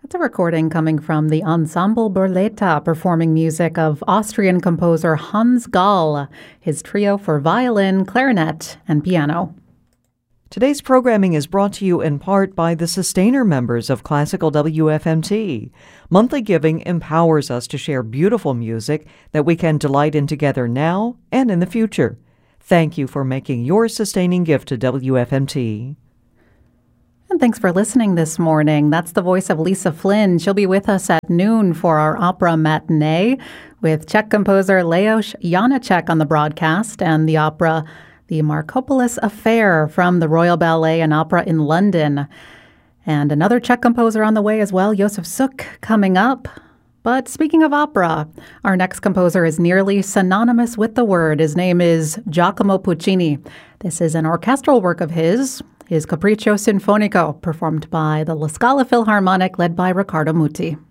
That's a recording coming from the Ensemble Burletta, performing music of Austrian composer Hans Gall, his trio for violin, clarinet, and piano. Today's programming is brought to you in part by the Sustainer members of Classical WFMT. Monthly giving empowers us to share beautiful music that we can delight in together now and in the future. Thank you for making your sustaining gift to WFMT. And thanks for listening this morning. That's the voice of Lisa Flynn. She'll be with us at noon for our opera matinee with Czech composer Leos Janáček on the broadcast and the opera The Markopolis Affair from the Royal Ballet and Opera in London. And another Czech composer on the way as well, Josef Suk, coming up. But speaking of opera, our next composer is nearly synonymous with the word. His name is Giacomo Puccini. This is an orchestral work of his Capriccio Sinfonico, performed by the La Scala Philharmonic, led by Riccardo Muti.